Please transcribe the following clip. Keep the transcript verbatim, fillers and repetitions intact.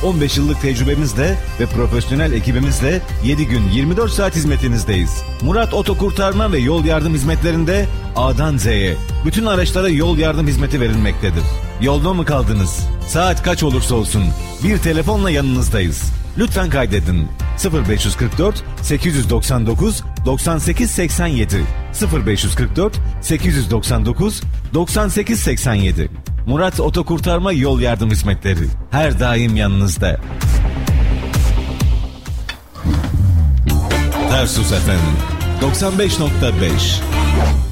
on beş yıllık tecrübemizle ve profesyonel ekibimizle yedi gün yirmi dört saat hizmetinizdeyiz. Murat Otokurtarma ve yol yardım hizmetlerinde A'dan Z'ye bütün araçlara yol yardım hizmeti verilmektedir. Yolda mı kaldınız? Saat kaç olursa olsun bir telefonla yanınızdayız. Lütfen kaydedin. sıfır beş kırk dört sekiz doksan dokuz doksan sekiz seksen yedi sıfır beş kırk dört sekiz doksan dokuz doksan sekiz seksen yedi. Murat Otokurtarma Yol Yardım Hizmetleri her daim yanınızda. Tarsus F M doksan beş nokta beş